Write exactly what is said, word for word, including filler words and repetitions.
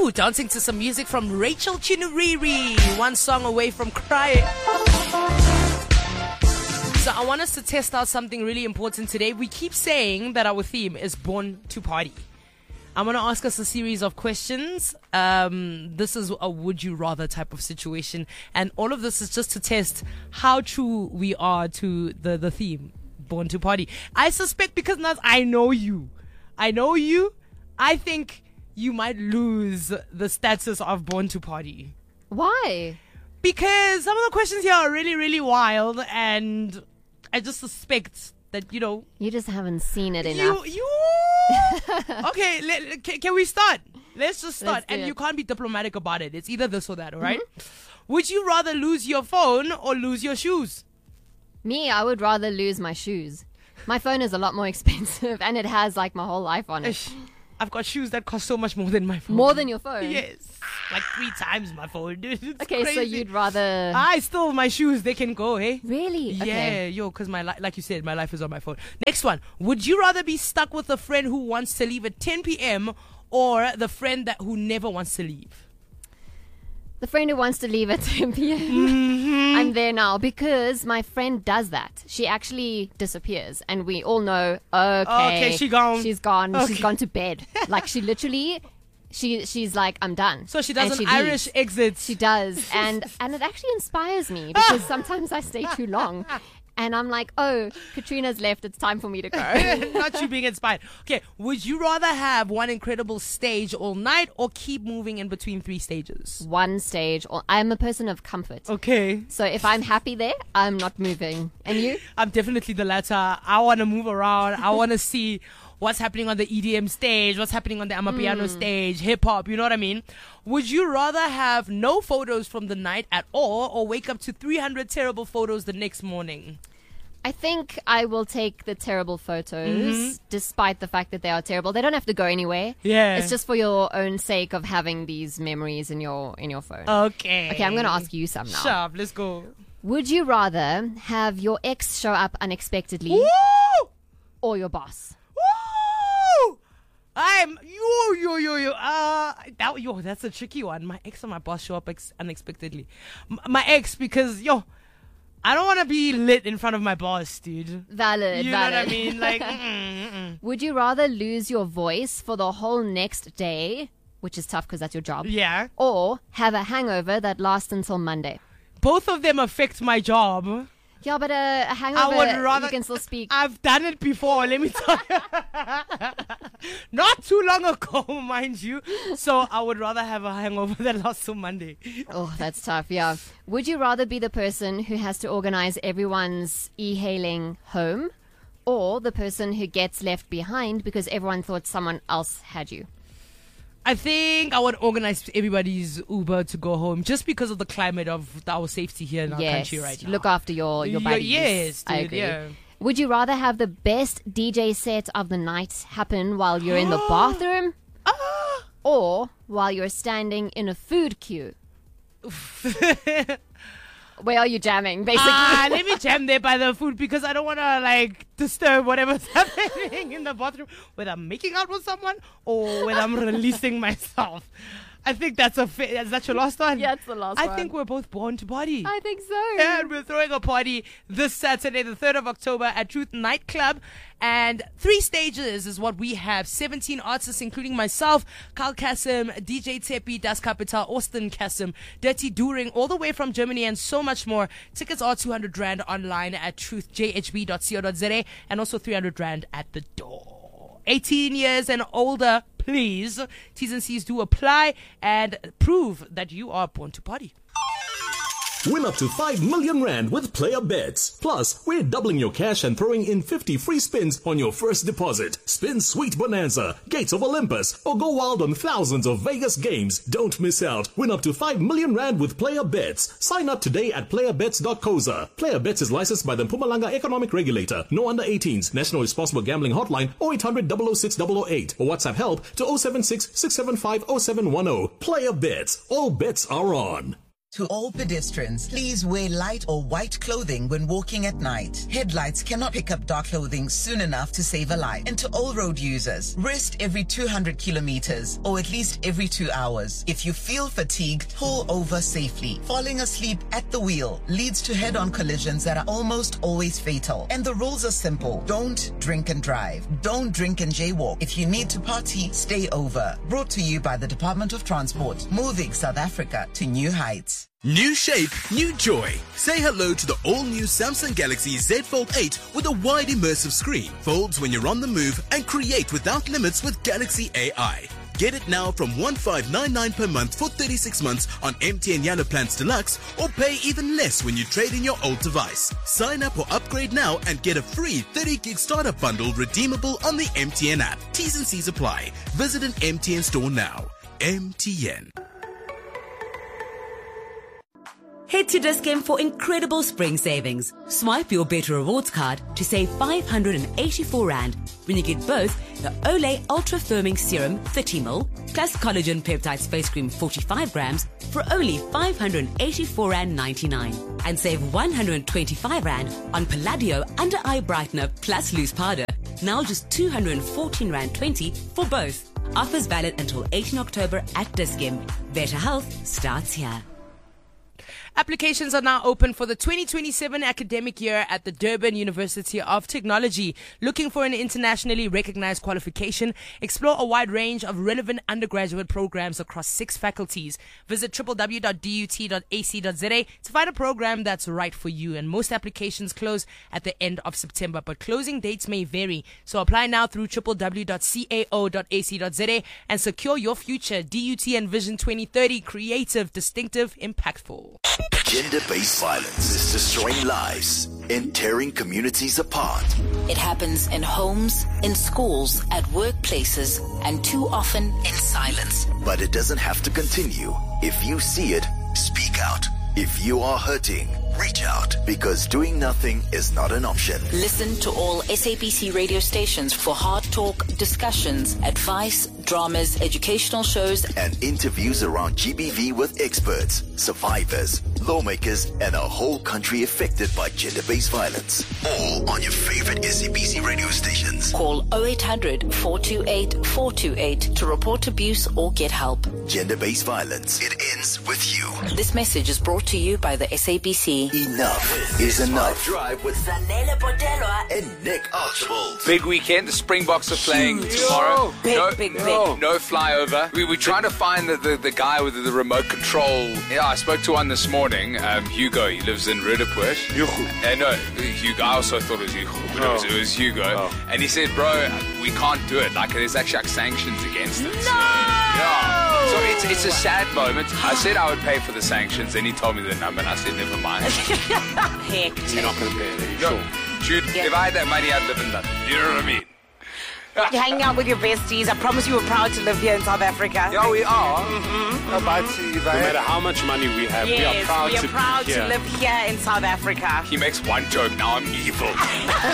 Ooh, dancing to some music from Rachel Chinuriri. One song away from crying. So I want us to test out something really important today. We keep saying that our theme is Born to Party. I'm going to ask us a series of questions. Um, this is a would you rather type of situation. And all of this is just to test how true we are to the, the theme, Born to Party. I suspect because Naz, I know you. I know you. I think you might lose the status of Born to Party. Why? Because some of the questions here are really, really wild. And I just suspect that, you know. You just haven't seen it enough. You, you. Okay, let, can, can we start? Let's just start. Let's do and it. You can't be diplomatic about it. It's either this or that, all right? Mm-hmm. Would you rather lose your phone or lose your shoes? Me, I would rather lose my shoes. My phone is a lot more expensive and it has like my whole life on it. Ish. I've got shoes that cost so much more than my phone. More than your phone? Yes. Like three times my phone, dude. It's Okay, crazy. so you'd rather... I still, my shoes, they can go, hey? Really? Yeah, Okay. yo, because my li- like you said, my life is on my phone. Next one. Would you rather be stuck with a friend who wants to leave at ten p.m. or the friend that who never wants to leave? The friend who wants to leave at ten p.m. Mm-hmm. I'm there now because my friend does that. She actually disappears and we all know, okay, Okay, she gone. she's gone. Okay. She's gone to bed. Like she literally, she she's like, I'm done. So she does And an she Irish leaves. exit. She does. And, and it actually inspires me because sometimes I stay too long. And I'm like, oh, Katrina's left. It's time for me to go. Not you being inspired. Okay, would you rather have one incredible stage all night or keep moving in between three stages? One stage. Or I'm a person of comfort. Okay. So if I'm happy there, I'm not moving. And you? I'm definitely the latter. I want to move around. I want to see what's happening on the E D M stage, what's happening on the Amapiano Mm. stage, hip-hop, you know what I mean? Would you rather have no photos from the night at all or wake up to three hundred terrible photos the next morning? I think I will take the terrible photos, Mm-hmm. despite the fact that they are terrible. They don't have to go anywhere. Yeah. It's just for your own sake of having these memories in your in your phone. Okay. Okay, I'm going to ask you some now. Sharp, let's go. Would you rather have your ex show up unexpectedly Woo! or your boss? Woo! I'm yo yo yo yo. Uh, that yo, that's a tricky one. My ex and my boss show up ex- unexpectedly. M- my ex because yo, I don't want to be lit in front of my boss, dude. Valid, You know valid. what I mean? Like, mm-mm, mm-mm. Would you rather lose your voice for the whole next day, which is tough because that's your job, Yeah. or have a hangover that lasts until Monday? Both of them affect my job. Yeah, but a, a hangover, would rather- you can still speak. I've done it before, let me tell you. Not too long ago, mind you. So I would rather have a hangover that lasts till Monday. Oh, that's tough, yeah. Would you rather be the person who has to organize everyone's e-hailing home or the person who gets left behind because everyone thought someone else had you? I think I would organize everybody's Uber to go home just because of the climate of our safety here in our Yes, country right now. look after your, your Yeah, buddies. yes, I dude, agree. yeah. Would you rather have the best D J set of the night happen while you're in the bathroom Ah! or while you're standing in a food queue? Where are you jamming, basically? Ah, let me jam there by the food because I don't want to like disturb whatever's happening in the bathroom, whether I'm making out with someone or whether I'm releasing myself. I think that's a fa- is that your last one? Yeah, it's the last I one. think we're both born to party. I think so. And we're throwing a party this Saturday, the third of October at Truth Nightclub. And three stages is what we have. seventeen artists, including myself, Carl Kassim, D J Tepi, Das Capital, Austin Kassim, Dirty During, all the way from Germany, and so much more. Tickets are two hundred rand online at truth j h b dot co dot z a and also three hundred rand at the door. eighteen years and older, please. T's and C's do apply and prove that you are born to party. Win up to five million rand with Player Bets. Plus, we're doubling your cash and throwing in fifty free spins on your first deposit. Spin Sweet Bonanza, Gates of Olympus, or go wild on thousands of Vegas games. Don't miss out. Win up to five million rand with Player Bets. Sign up today at player bets dot co za. Player Bets is licensed by the Mpumalanga Economic Regulator. No under eighteens. National Responsible Gambling Hotline oh eight hundred, double oh six, double oh eight or WhatsApp help to oh seven six, six seven five, oh seven one oh. Player Bets. All bets are on. To all pedestrians, please wear light or white clothing when walking at night. Headlights cannot pick up dark clothing soon enough to save a life. And to all road users, rest every two hundred kilometers or at least every two hours. If you feel fatigued, pull over safely. Falling asleep at the wheel leads to head-on collisions that are almost always fatal. And the rules are simple. Don't drink and drive. Don't drink and jaywalk. If you need to party, stay over. Brought to you by the Department of Transport, moving South Africa to new heights. New shape, new joy. Say hello to the all-new Samsung Galaxy Z Fold eight with a wide immersive screen. Folds when you're on the move and create without limits with Galaxy A I. Get it now from fifteen ninety-nine per month for thirty-six months on M T N Yellow Plans Deluxe, or pay even less when you trade in your old device. Sign up or upgrade now and get a free thirty gig startup bundle redeemable on the M T N app. T's and C's apply. Visit an M T N store now. M T N. Head to Dis-Chem for incredible spring savings. Swipe your Better Rewards card to save five hundred eighty-four rand when you get both the Olay Ultra Firming Serum thirty milliliters plus Collagen Peptides Face Cream forty-five grams for only five hundred eighty-four rand ninety-nine. And save one hundred twenty-five rand on Palladio Under Eye Brightener plus Loose Powder, now just two hundred fourteen rand twenty for both. Offers valid until eighteenth October at Dis-Chem. Better health starts here. Applications are now open for the twenty twenty-seven academic year at the Durban University of Technology. Looking for an internationally recognized qualification? Explore a wide range of relevant undergraduate programs across six faculties. Visit w w w dot d u t dot a c dot z a to find a program that's right for you. And most applications close at the end of September, but closing dates may vary. So apply now through w w w dot cao dot a c dot z a and secure your future. D U T and Vision twenty thirty, creative, distinctive, impactful. Gender-based violence is destroying lives and tearing communities apart. It happens in homes, in schools, at workplaces, and too often in silence. But it doesn't have to continue. If you see it, speak out. If you are hurting, reach out, because doing nothing is not an option. Listen to all S A B C radio stations for hard talk, discussions, advice, dramas, educational shows, and interviews around G B V with experts, survivors, lawmakers, and a whole country affected by gender-based violence. All on your favorite S A B C radio stations. Call oh eight hundred, four two eight, four two eight to report abuse or get help. Gender-based violence. It ends with you. This message is brought to you by the S A B C. Enough is enough. Drive with Zanele Bordelwa and Nick Archibald. Big weekend. The Springboks are playing tomorrow. Big, no, big, big. No, no flyover. We were trying to find the, the, the guy with the remote control. Yeah, I spoke to one this morning. Um, Hugo. He lives in Rudaport. Hugo. Uh, no, Hugo. I also thought it was Hugo, but oh. it, was, it was Hugo. Oh. And he said, "Bro, we can't do it. Like, there's actually like sanctions against it." No! So, yeah. So it's it's a sad moment. I said I would pay for the sanctions, and he told me the number, and I said, "Never mind." Heck. You're not going to pay it. No, Jude, yeah. If I had that money, I'd live in London. You know what I mean? You're hanging out with your besties. I promise you we're proud to live here in South Africa. Yeah, we are. Mm-hmm. No, but no matter how much money we have, yes, we are proud, we are to, proud be to live here in South Africa. He makes one joke, now I'm evil.